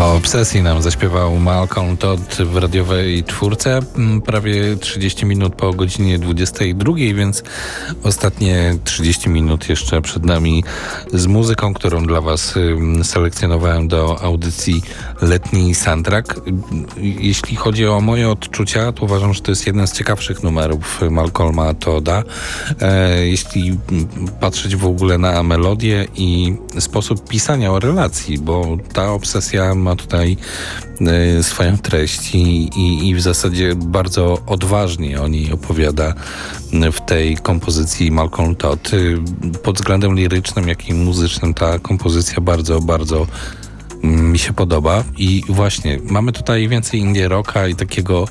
O obsesji nam zaśpiewał Malcolm Todd w radiowej czwórce prawie 30 minut po godzinie 22, więc ostatnie 30 minut jeszcze przed nami z muzyką, którą dla Was selekcjonowałem do audycji Letni Soundtrack. Jeśli chodzi o moje odczucia, to uważam, że to jest jeden z ciekawszych numerów Malcolma Todda. Jeśli patrzeć w ogóle na melodię i sposób pisania o relacji, bo ta obsesja ma tutaj swoją treść i w zasadzie bardzo odważnie o niej opowiada w tej kompozycji Malcolm Todd. Pod względem lirycznym, jak i muzycznym ta kompozycja bardzo, bardzo mi się podoba i właśnie mamy tutaj więcej indie rocka i takiego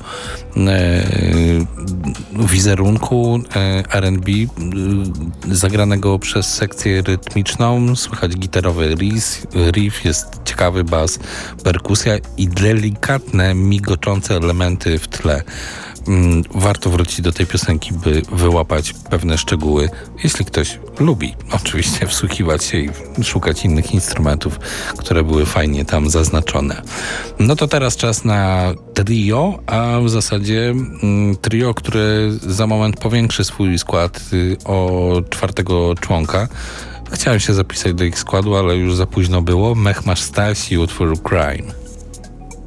wizerunku R&B zagranego przez sekcję rytmiczną. Słychać gitarowy riff, jest ciekawy bas, perkusja i delikatne, migoczące elementy w tle. Warto wrócić do tej piosenki, by wyłapać pewne szczegóły, jeśli ktoś lubi oczywiście wsłuchiwać się i szukać innych instrumentów, które były fajnie tam zaznaczone. No to teraz czas na trio, a w zasadzie trio, które za moment powiększy swój skład o czwartego członka. Chciałem się zapisać do ich składu, ale już za późno było. Mehmash Styles i Utwór Crime.